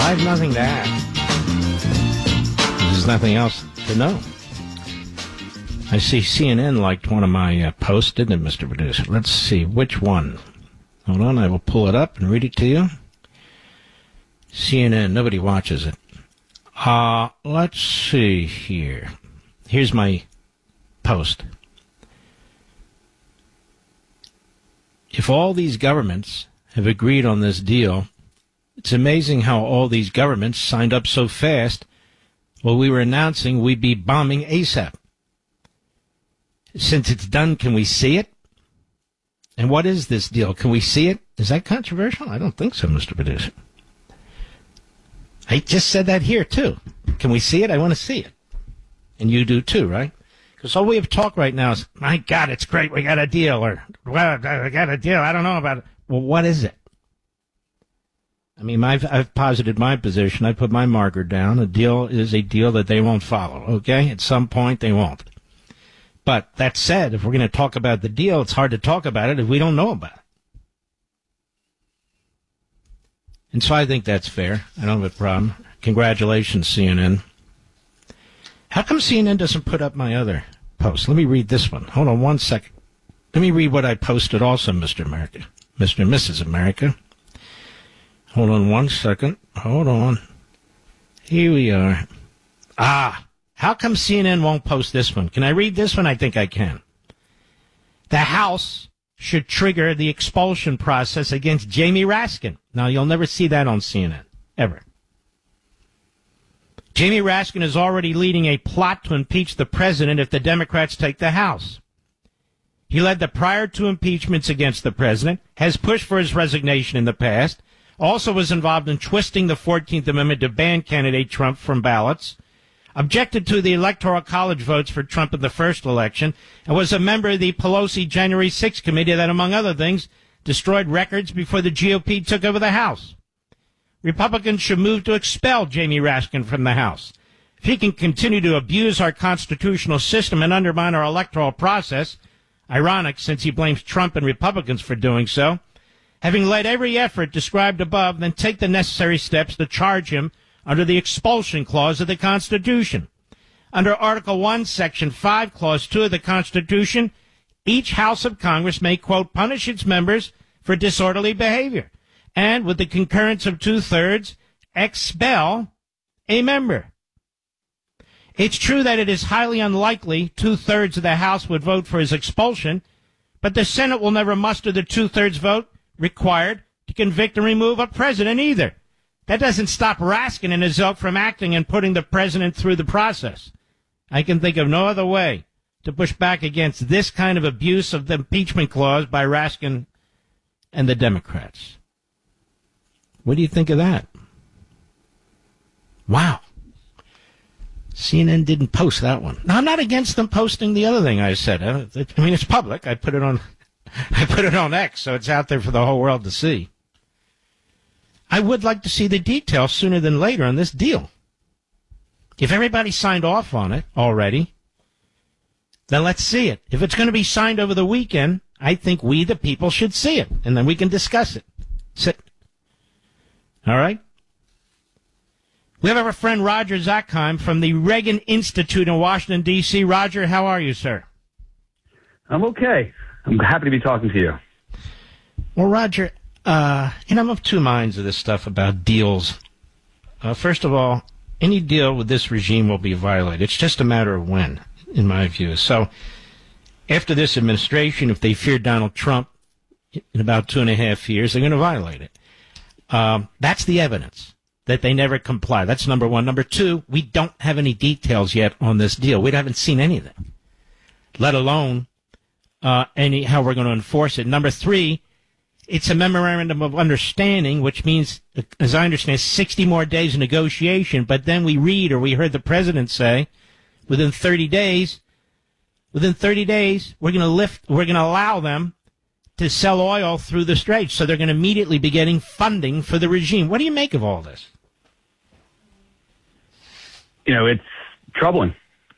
I have nothing to add. There's nothing else to know. I see CNN liked one of my posts, didn't it, Mr. Producer? Let's see, which one? Hold on, I will pull it up and read it to you. CNN, nobody watches it. Let's see here. Here's my post. If all these governments have agreed on this deal, it's amazing how all these governments signed up so fast while we were announcing we'd be bombing ASAP. Since it's done, can we see it? And what is this deal? Can we see it? Is that controversial? I don't think so, Mr. Producer. I just said that here, too. Can we see it? I want to see it. And you do, too, right? Because all we have talk right now is, my God, it's great, we got a deal, or, well, I got a deal, I don't know about it. Well, what is it? I mean, I've posited my position. I put my marker down. A deal is a deal that they won't follow, okay? At some point, they won't. But that said, if we're going to talk about the deal, it's hard to talk about it if we don't know about it. And so I think that's fair. I don't have a problem. Congratulations, CNN. How come CNN doesn't put up my other post? Let me read this one. Hold on one second. Let me read what I posted also, Mr. America. Mr. and Mrs. America. Hold on one second. Hold on. Here we are. How come CNN won't post this one? Can I read this one? I think I can. The House should trigger the expulsion process against Jamie Raskin. Now, you'll never see that on CNN, ever. Jamie Raskin is already leading a plot to impeach the president if the Democrats take the House. He led the prior two impeachments against the president, has pushed for his resignation in the past, also was involved in twisting the 14th Amendment to ban candidate Trump from ballots, objected to the Electoral College votes for Trump in the first election, and was a member of the Pelosi January 6th committee that, among other things, destroyed records before the GOP took over the House. Republicans should move to expel Jamie Raskin from the House. If he can continue to abuse our constitutional system and undermine our electoral process, ironic since he blames Trump and Republicans for doing so, having led every effort described above, then take the necessary steps to charge him under the expulsion clause of the Constitution. Under Article 1, Section 5, Clause 2 of the Constitution, each House of Congress may, quote, punish its members for disorderly behavior, and with the concurrence of 2/3, expel a member. It's true that it is highly unlikely 2/3 of the House would vote for his expulsion, but the Senate will never muster the 2/3 vote required to convict and remove a president either. That doesn't stop Raskin and his ilk from acting and putting the president through the process. I can think of no other way to push back against this kind of abuse of the impeachment clause by Raskin and the Democrats. What do you think of that? Wow. CNN didn't post that one. Now, I'm not against them posting the other thing I said. I mean, it's public. I put it on X, so it's out there for the whole world to see. I would like to see the details sooner than later on this deal. If everybody signed off on it already, then let's see it. If it's going to be signed over the weekend, I think we, the people, should see it, and then we can discuss it. All right? We have our friend Roger Zakheim from the Reagan Institute in Washington, D.C. Roger, how are you, sir? I'm okay. I'm happy to be talking to you. Well, Roger, I'm of two minds of this stuff about deals. First of all, any deal with this regime will be violated. It's just a matter of when, in my view. So after this administration, if they fear Donald Trump in about 2.5 years, they're going to violate it. That's the evidence that they never comply. That's number one. Number two, we don't have any details yet on this deal. We haven't seen anything, let alone how we're going to enforce it. Number three, it's a memorandum of understanding, which means, as I understand, 60 more days of negotiation. But then we read, or we heard the president say, within 30 days, we're going to allow them to sell oil through the Straits. So they're going to immediately be getting funding for the regime. What do you make of all this? You know, it's troubling.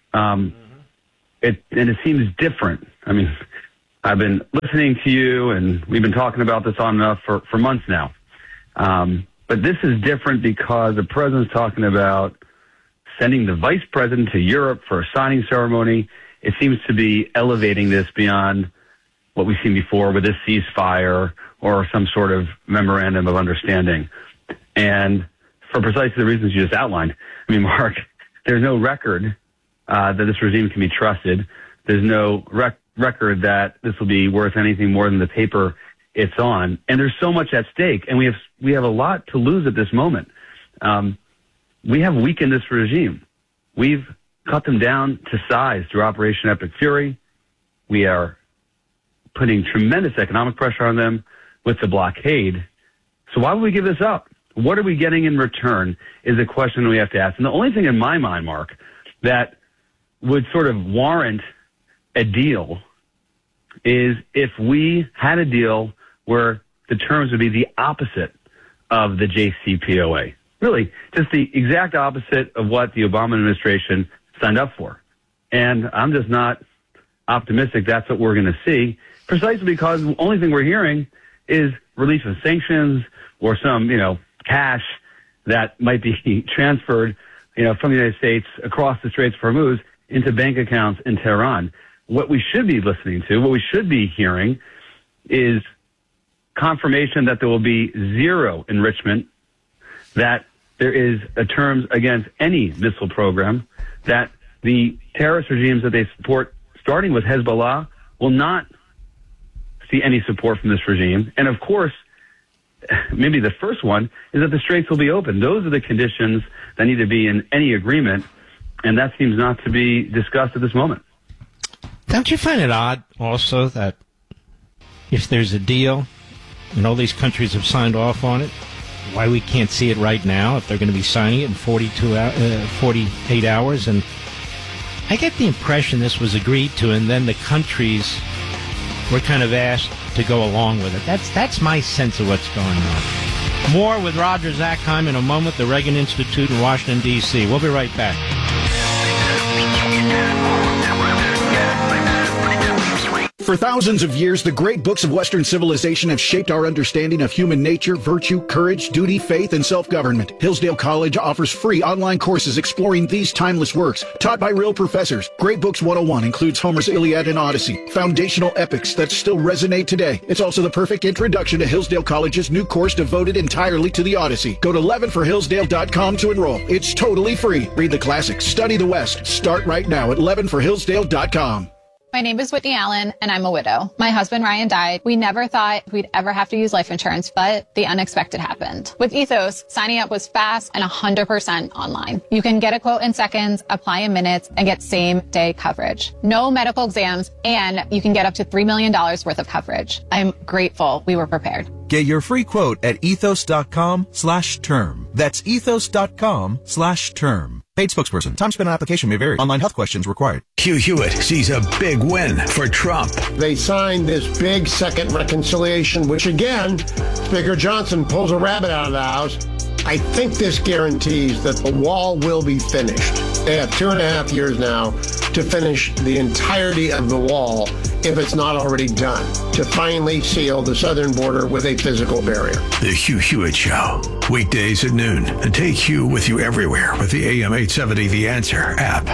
It seems different. I mean, I've been listening to you, and we've been talking about this on and off for months now. But this is different because the president's talking about sending the vice president to Europe for a signing ceremony. It seems to be elevating this beyond what we've seen before with this ceasefire or some sort of memorandum of understanding. And for precisely the reasons you just outlined, I mean, Mark, there's no record that this regime can be trusted. There's no record that this will be worth anything more than the paper it's on. And there's so much at stake, and we have a lot to lose at this moment. We have weakened this regime. We've cut them down to size through Operation Epic Fury. We are putting tremendous economic pressure on them with the blockade. So why would we give this up? What are we getting in return is a question we have to ask. And the only thing in my mind, Mark, that would sort of warrant a deal is if we had a deal where the terms would be the opposite of the JCPOA. Really, just the exact opposite of what the Obama administration signed up for. And I'm just not optimistic that's what we're going to see, precisely because the only thing we're hearing is release of sanctions or some, cash that might be transferred, from the United States across the Straits of Hormuz into bank accounts in Tehran. What we should be listening to, what we should be hearing is confirmation that there will be zero enrichment, that there is a terms against any missile program, that the terrorist regimes that they support, starting with Hezbollah, will not see any support from this regime. And of course, maybe the first one is that the straits will be open. Those are the conditions that need to be in any agreement, and that seems not to be discussed at this moment. Don't you find it odd also that if there's a deal and all these countries have signed off on it, why we can't see it right now if they're going to be signing it in 48 hours? And I get the impression this was agreed to, and then the countries were kind of asked to go along with it. That's my sense of what's going on. More with Roger Zakheim in a moment, the Reagan Institute in Washington, D.C. We'll be right back. For thousands of years, the great books of Western civilization have shaped our understanding of human nature, virtue, courage, duty, faith, and self-government. Hillsdale College offers free online courses exploring these timeless works, taught by real professors. Great Books 101 includes Homer's Iliad and Odyssey, foundational epics that still resonate today. It's also the perfect introduction to Hillsdale College's new course devoted entirely to the Odyssey. Go to levinforhillsdale.com to enroll. It's totally free. Read the classics, study the West. Start right now at levinforhillsdale.com. My name is Whitney Allen, and I'm a widow. My husband, Ryan, died. We never thought we'd ever have to use life insurance, but the unexpected happened. With Ethos, signing up was fast and 100% online. You can get a quote in seconds, apply in minutes, and get same-day coverage. No medical exams, and you can get up to $3 million worth of coverage. I'm grateful we were prepared. Get your free quote at ethos.com/term. That's ethos.com/term. Paid spokesperson. Time spent on application may vary. Online health questions required. Hugh Hewitt sees a big win for Trump. They signed this big second reconciliation, which again, Speaker Johnson pulls a rabbit out of the house. I think this guarantees that the wall will be finished. They have 2.5 years now to finish the entirety of the wall, if it's not already done, to finally seal the southern border with a physical barrier. The Hugh Hewitt Show, weekdays at noon. And take Hugh with you everywhere with the AM 870 The Answer app.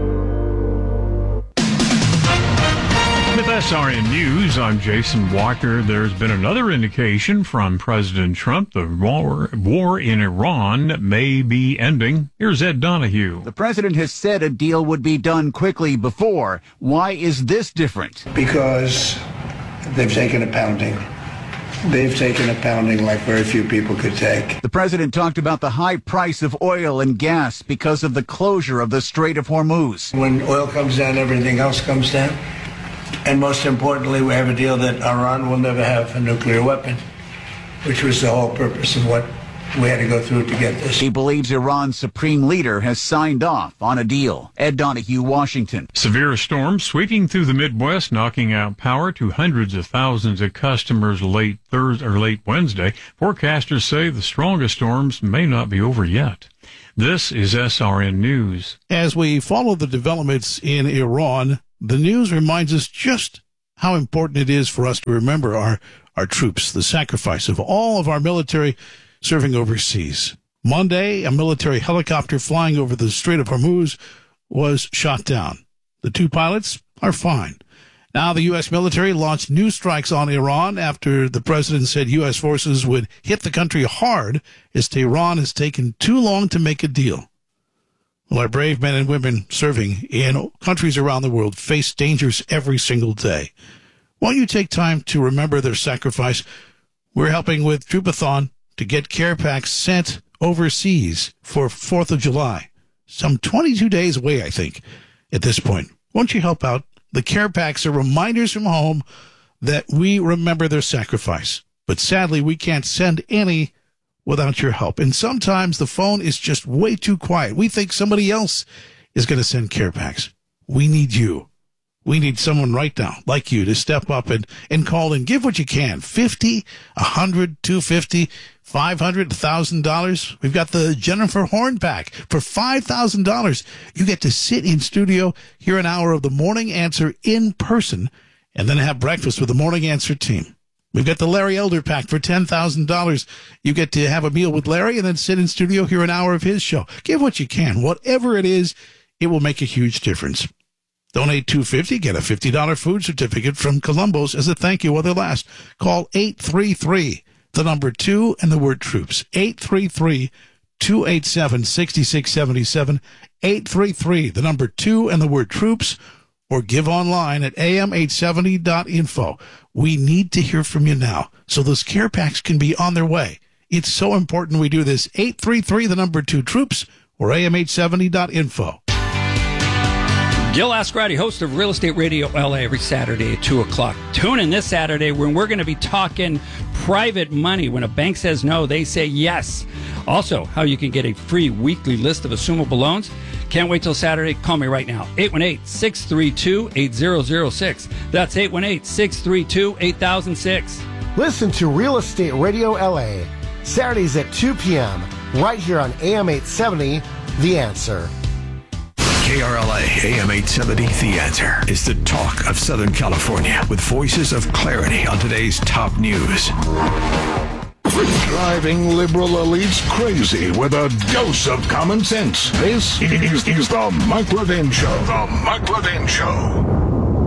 With SRN News, I'm Jason Walker. There's been another indication from President Trump the war in Iran may be ending. Here's Ed Donahue. The president has said a deal would be done quickly before. Why is this different? Because they've taken a pounding. They've taken a pounding like very few people could take. The president talked about the high price of oil and gas because of the closure of the Strait of Hormuz. When oil comes down, everything else comes down. And most importantly, we have a deal that Iran will never have a nuclear weapon, which was the whole purpose of what we had to go through to get this. He believes Iran's supreme leader has signed off on a deal. Ed Donahue, Washington. Severe storms sweeping through the Midwest, knocking out power to hundreds of thousands of customers late Wednesday. Forecasters say the strongest storms may not be over yet. This is SRN News. As we follow the developments in Iran, the news reminds us just how important it is for us to remember our troops, the sacrifice of all of our military serving overseas. Monday, a military helicopter flying over the Strait of Hormuz was shot down. The 2 pilots are fine. Now the U.S. military launched new strikes on Iran after the president said U.S. forces would hit the country hard as Tehran has taken too long to make a deal. Well, our brave men and women serving in countries around the world face dangers every single day. Won't you take time to remember their sacrifice? We're helping with Troopathon to get care packs sent overseas for 4th of July. Some 22 days away, I think, at this point. Won't you help out? The care packs are reminders from home that we remember their sacrifice. But sadly, we can't send any without your help. And sometimes the phone is just way too quiet. We think somebody else is going to send care packs. We need you. We need someone right now, like you, to step up and call and give what you can. $50, $100, $250, $500, $1,000. We've got the Jennifer Horn pack. For $5,000, you get to sit in studio, hear an hour of the Morning Answer in person, and then have breakfast with the Morning Answer team. We've got the Larry Elder pack for $10,000. You get to have a meal with Larry and then sit in studio, hear an hour of his show. Give what you can. Whatever it is, it will make a huge difference. Donate $250, get a $50 food certificate from Columbo's as a thank you while they last. Call 833, the number 2 and the word troops. 833-287-6677. 833, the number 2 and the word troops. Or give online at am870.info. We need to hear from you now so those care packs can be on their way. It's so important we do this. 833, the number 2 troops, or am870.info. Gil Ascarati, host of Real Estate Radio LA, every Saturday at 2 o'clock. Tune in this Saturday when we're going to be talking private money. When a bank says no, they say yes. Also, how you can get a free weekly list of assumable loans. Can't wait till Saturday. Call me right now. 818-632-8006. That's 818-632-8006. Listen to Real Estate Radio LA, Saturdays at 2 p.m., right here on AM 870, The Answer. KRLA AM 870, The Answer, is the talk of Southern California with voices of clarity on today's top news. Driving liberal elites crazy with a dose of common sense. This is the Mike Levin Show. The Mike Levin Show.